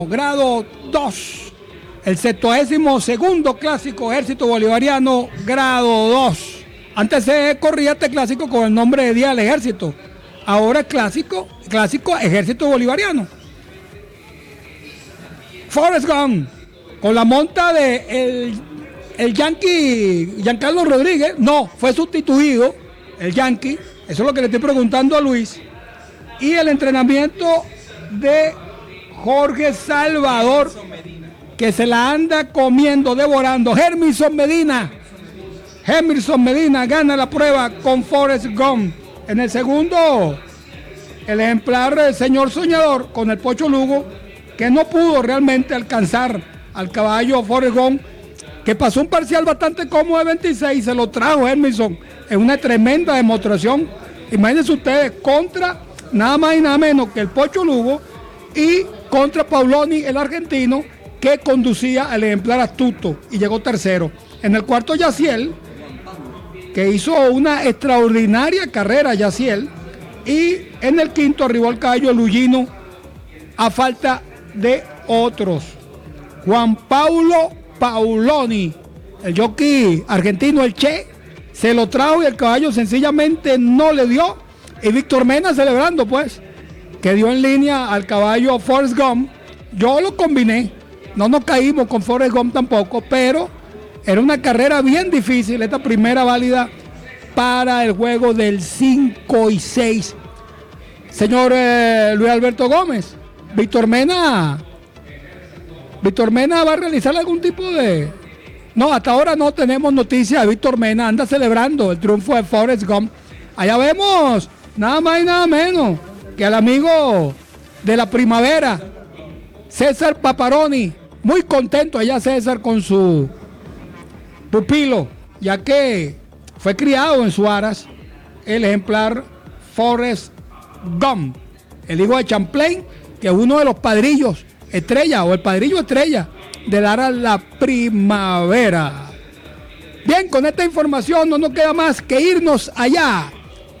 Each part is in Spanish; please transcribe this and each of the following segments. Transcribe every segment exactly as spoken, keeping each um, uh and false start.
grado dos, el septuagésimo segundo clásico Ejército Bolivariano, grado dos. Antes se corría este clásico con el nombre de Día del Ejército, ahora es clásico, clásico Ejército Bolivariano. Forrest Gump, con la monta de el, el Yankee Giancarlo Rodríguez, no, fue sustituido el Yankee, eso es lo que le estoy preguntando a Luis, y el entrenamiento de Jorge Salvador, que se la anda comiendo, devorando. Hermison Medina, Hermison Medina gana la prueba con Forrest Gump. En el segundo, el ejemplar del señor Soñador con el Pocho Lugo, que no pudo realmente alcanzar al caballo Forrest Gump, que pasó un parcial bastante cómodo de veintiséis, se lo trajo Hermison en una tremenda demostración. Imagínense ustedes, contra nada más y nada menos que el Pocho Lugo y contra Pauloni, el argentino, que conducía al ejemplar astuto y llegó tercero. En el cuarto, Yaciel, que hizo una extraordinaria carrera, Yaciel, y en el quinto arribó el caballo Lugino a falta de otros. Juan Paulo Pauloni, el jockey argentino, el Che, se lo trajo y el caballo sencillamente no le dio. Y Víctor Mena celebrando, pues, que dio en línea al caballo Forrest Gump. Yo lo combiné, no nos caímos con Forrest Gump tampoco, pero era una carrera bien difícil, esta primera válida para el juego del cinco y seis. Señor eh, Luis Alberto Gómez, Víctor Mena, Víctor Mena va a realizar algún tipo de... No, hasta ahora no tenemos noticias de Víctor Mena, anda celebrando el triunfo de Forrest Gump. Allá vemos, nada más y nada menos, que al amigo de la primavera, César Paparoni, muy contento allá César con su pupilo, ya que fue criado en Suaras el ejemplar Forrest Gump, el hijo de Champlain, que es uno de los padrillos estrella o el padrillo estrella de dar a la primavera. Bien, con esta información no nos queda más que irnos allá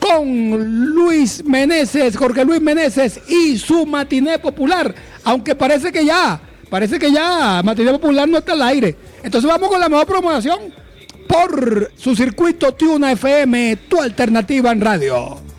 con Luis Meneses, Jorge Luis Meneses y su Matiné Popular, aunque parece que ya, parece que ya Matiné Popular no está al aire. Entonces vamos con la mejor promoción por su circuito Tuna F M, tu alternativa en radio.